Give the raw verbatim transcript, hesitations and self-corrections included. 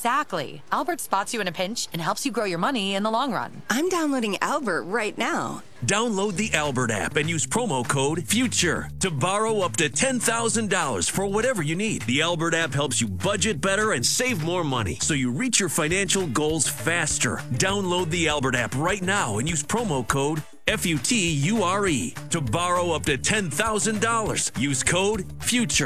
Exactly. Albert spots you in a pinch and helps you grow your money in the long run. I'm downloading Albert right now. Download the Albert app and use promo code FUTURE to borrow up to ten thousand dollars for whatever you need. The Albert app helps you budget better and save more money so you reach your financial goals faster. Download the Albert app right now and use promo code F U T U R E to borrow up to ten thousand dollars. Use code FUTURE.